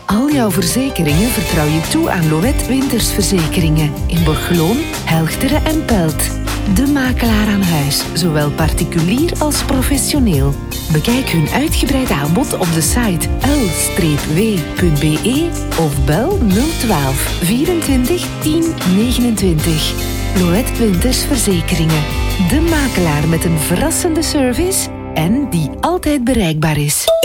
Al jouw verzekeringen vertrouw je toe aan Loët Wintersverzekeringen in Borgeloon, Helchteren en Pelt. De makelaar aan huis, zowel particulier als professioneel. Bekijk hun uitgebreid aanbod op de site l-w.be of bel 012 24 10 29. Loët Wintersverzekeringen. De makelaar met een verrassende service en die altijd bereikbaar is.